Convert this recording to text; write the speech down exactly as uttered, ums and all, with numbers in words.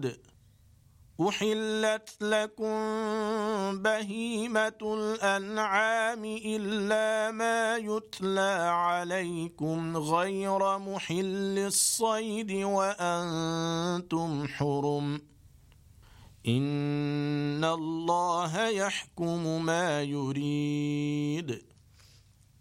الحدود أحلت لكم بهيمة الأنعام إلا ما يتلى عليكم غير محل الصيد وأنتم حرم إن الله يحكم ما يريد